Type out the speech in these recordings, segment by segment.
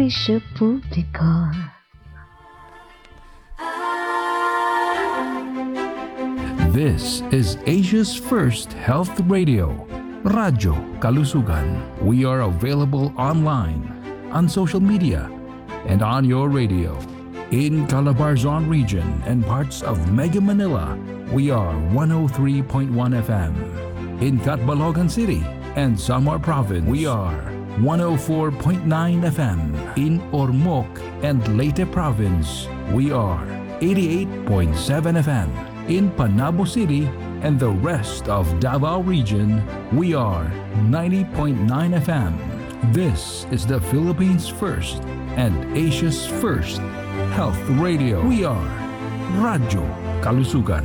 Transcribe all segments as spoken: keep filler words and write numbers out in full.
serbisyo publiko. This is Asia's first health radio, Radyo Kalusugan. We are available online, on social media, and on your radio. In Calabarzon region and parts of Mega Manila, we are one oh three point one F M. In Catbalogan City and Samar Province, we are one oh four point nine F M. In Ormoc and Leyte Province, we are eighty-eight point seven F M. In Panabo City and the rest of Davao region, we are ninety point nine F M. This is the Philippines' first and Asia's first health radio. We are Radyo Kalusugan.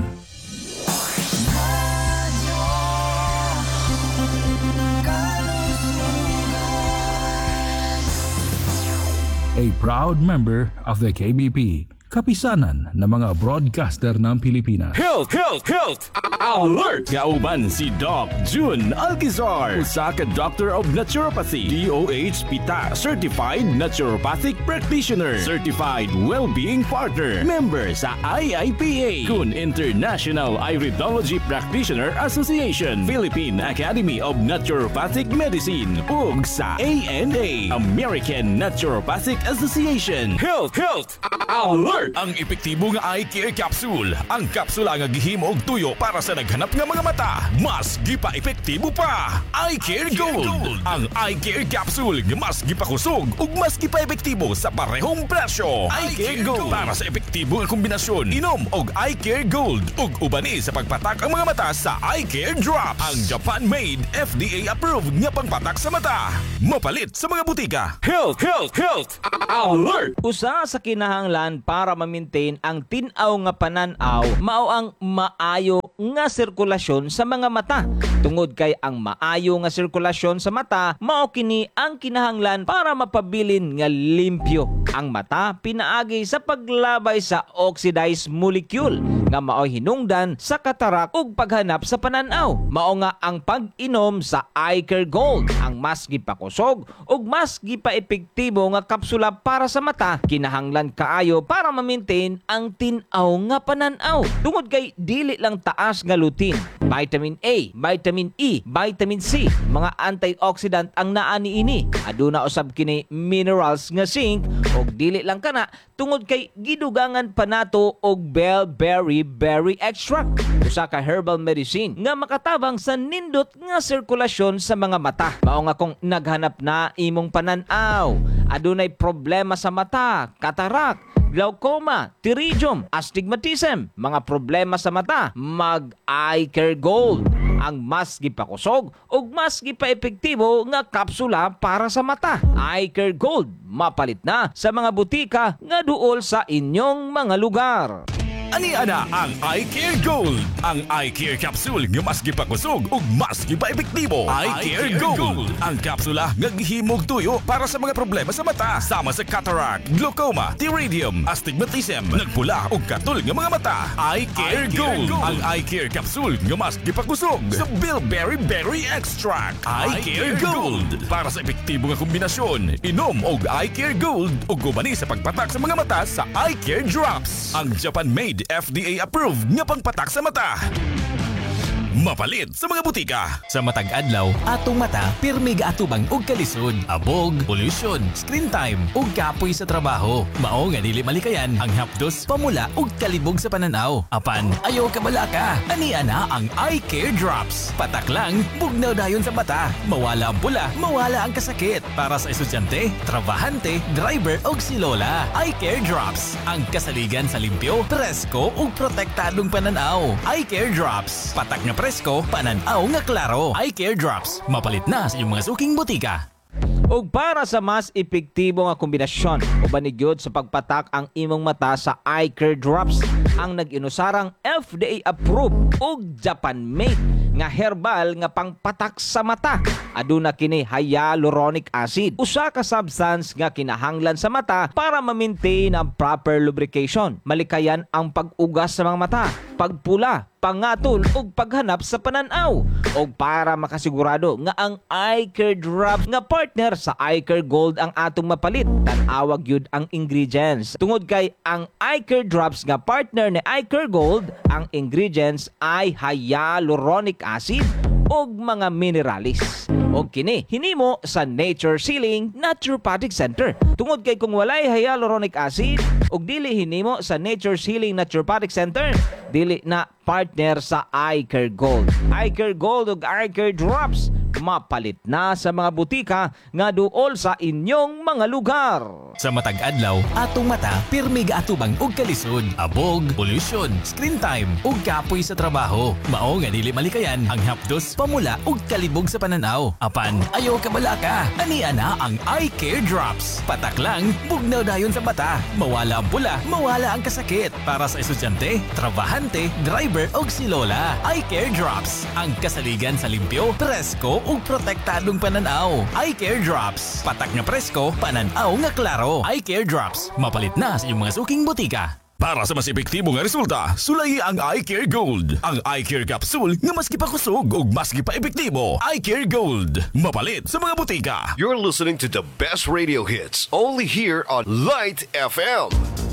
A proud member of the K B P, kapisanan ng mga broadcaster ng Pilipinas. Health, health, health! Alert! Kauban si Doc June Alquizar, usa ka Doctor of Naturopathy, D O H PITA Certified Naturopathic Practitioner, Certified Wellbeing Partner, member sa I I P A, kun International Iridology Practitioner Association, Philippine Academy of Naturopathic Medicine, ug sa A N A, American Naturopathic Association. Health, health! Alert! Ang epektibo nga eye care capsule. Ang kapsula nga gihimo og tuyo para sa naghanap nga mga mata. Mas gipa epektibo pa. Eye Care Gold. Ang eye care capsule nga mas gipakusog ug mas gipa epektibo sa parehong presyo. Eye Care Gold para sa epektibo nga kombinasyon. Inom og Eye Care Gold ug ubani sa pagpatak ang mga mata sa Eye Care Drops. Ang Japan-made, F D A-approved nga pangpatak sa mata. Mapalit sa mga butika. Health, health, health. Alert! Usa sa kinahanglan para ma-maintain ang tin-aw nga pananaw mao ang maayo nga sirkulasyon sa mga mata. Tungod kay ang maayo nga sirkulasyon sa mata mao kini ang kinahanglan para mapabilin nga limpyo ang mata pinaagi sa paglabay sa oxidized molecule nga mao'y hinungdan sa katarak ug paghanap sa pananaw. Mao nga ang pag-inom sa Eye Care Gold, ang mas gipakusog ug mas gipaepektibo nga kapsula para sa mata kinahanglan kaayo para ma-maintain ang tin-aw nga pananaw. Tungod kay dili lang taas nga lutein, vitamin A, vitamin E, vitamin C, mga antioxidant ang naa niini. Aduna usab kini minerals nga zinc ug dili lang kana tungod kay gidugangan pa nato og bellberry berry extract, usa ka herbal medicine nga makatabang sa nindot nga sirkulasyon sa mga mata. Mao nga kung naghanap na imong pananaw, adunay problema sa mata, katarak, glaucoma, pterygium, astigmatism, mga problema sa mata, mag Eye Care Gold, ang mas gipakusog ug mas gipaepektibo nga kapsula para sa mata. Eye Care Gold, mapalit na sa mga butika nga duol sa inyong mga lugar. Ani ana ang Eye Care Gold, ang Eye Care Capsule nga mas gipakusog ug mas gipaepektibo. Eye Care Gold, ang kapsula nga gihimog tuyo para sa mga problema sa mata, sama sa cataract, glaucoma, pterygium, astigmatism, nagpula ug katol nga mga mata. Eye Care Gold, ang Eye Care Capsule nga mas gipakusog sa bilberry berry extract. Eye Care Gold para sa epektibo nga kombinasyon. Inom og Eye Care Gold ug gumani sa pagpatak sa mga mata sa Eye Care Drops, ang Japan-made, F D A-approved nga pangpatak sa mata. Mapalit sa mga butika. Sa matag adlaw, atong mata pirmi gaatubang og kalisod, abog, pollution, screen time ug kapoy sa trabaho. Mao nga dili malikayan ang hapdos, pamula ug kalibog sa pananaw. Apan ayo ka balaka. Ani ana ang Eye Care Drops. Patak lang, bugnaw dayon sa mata. Mawala ang pula, mawala ang kasakit. Para sa estudyante, trabahante, driver ug si lola. Eye Care Drops, ang kasaligan sa limpyo, presko ug protektadong pananaw. Eye Care Drops, patak nga presko, pananaw nga klaro. Eye Care Drops, mapalit na sa iyong mga suking butika. ug para sa mas epektibo nga kombinasyon uban ni gyud sa pagpatak ang imong mata sa Eye Care Drops ang nag-inusarang F D A approved ug Japan made nga herbal nga pangpatak sa mata. Aduna kini hyaluronic acid, usa ka substance nga kinahanglan sa mata para ma-maintain ang proper lubrication. Malikayan ang pag-ugas sa mga mata, pagpula, pangatol og paghanap sa pananaw o para makasigurado nga ang eye care drops nga partner sa eye care gold ang atong mapalit. Tan-awag yun ang ingredients. Tungod kay ang eye care drops nga partner ni eye care gold, ang ingredients ay hyaluronic acid og mga mineralis. Og kini hinimo sa Nature Sealing Naturopathic Center. Tungod kay kung walay hyaluronic acid og dili hinimo sa Nature Sealing Naturopathic Center, dili na partner sa Eye Care Gold. Eye Care Gold ug Eye Care Drops mapalit na sa mga butika nga duol sa inyong mga lugar. Sa matag adlaw, atong mata pirmi gaatubang og kalisod, abog, pollution, screen time ug kapoy sa trabaho. Mao nga dili malikayan ang hapdos, pamula ug kalibog sa pananaw. Apan ayo ka bala ka. Ani ana ang Eye Care Drops. Patak lang, bugnaw dayon sa mata. Mawala ang pula, mawala ang kasakit. Para sa estudyante, trabahante, driver ug si lola. Eye Care Drops. Ang kasaligan sa limpyo, presko ug protektadong pananaw. Eye Care Drops. Patak nga presko, pananaw nga klaro. Eye Care Drops. Mapalit na sa iyong mga suking butika. Para sa mas epektibo nga resulta, sulayi ang Eye Care Gold. Ang Eye Care Capsule nga maski pa kusog ug maski pa epektibo. Eye Care Gold. Mapalit sa mga butika. You're listening to the best radio hits only here on Light F M.